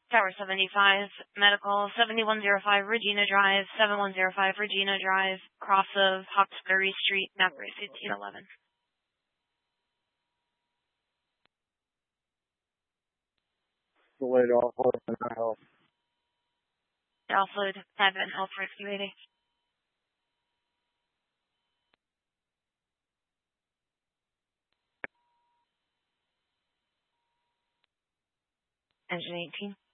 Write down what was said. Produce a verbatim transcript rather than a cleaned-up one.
Tower seventy-five, Medical, seventy-one oh five Regina Drive, seventy-one oh five Regina Drive, cross of Hawkesbury Street, number fifteen eleven. Delayed off hold and I help. Alpha, Heaven, Health Rescue eighty. Engine eighteen.